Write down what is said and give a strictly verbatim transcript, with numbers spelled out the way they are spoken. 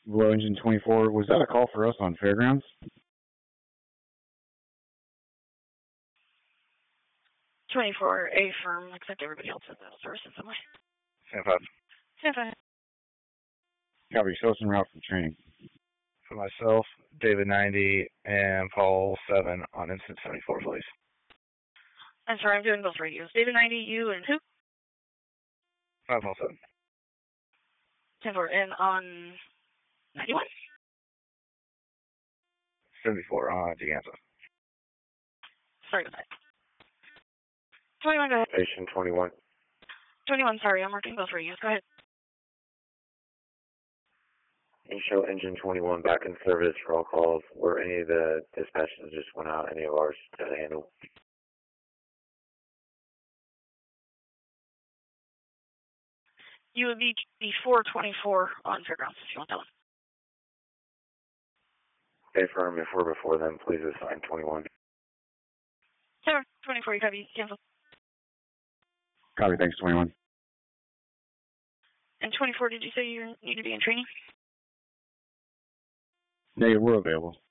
Below engine twenty-four, was that a call for us on Fairgrounds? twenty-four, A firm, except everybody else has that services somewhere. Stand five. Stand five. Copy, show us en route for training. For myself, David ninety, and Paul seven on incident seventy-four, please. I'm sorry, I'm doing both radios. David ninety, you and who? five Paul seven. ten four, and on ninety-one? seventy-four on Giganza. Sorry about that. twenty-one, go ahead. Station twenty-one. twenty-one, sorry, I'm working both radios. Go ahead. You show engine twenty-one back in service for all calls. Were any of the dispatches just went out, any of ours to handle? You would be before twenty-four on Fairgrounds if you want that one. Okay, firm, if we're before them, please assign twenty-one. Sure, twenty-four, you copy, cancel. Copy, thanks, twenty-one. And twenty-four, did you say you need to be in training? Negative, we're available.